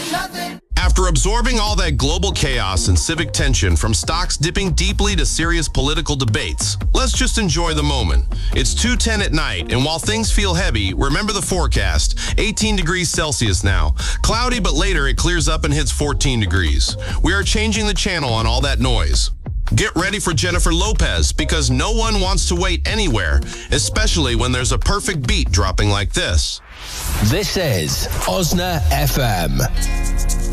After absorbing all that global chaos and civic tension from stocks dipping deeply to serious political debates, let's just enjoy the moment. It's 2:10 at night, and while things feel heavy, remember the forecast. 18 degrees Celsius now. Cloudy, but later it clears up and hits 14 degrees. We are changing the channel on all that noise. Get ready for Jennifer Lopez, because no one wants to wait anywhere, especially when there's a perfect beat dropping like this. This is Osna FM.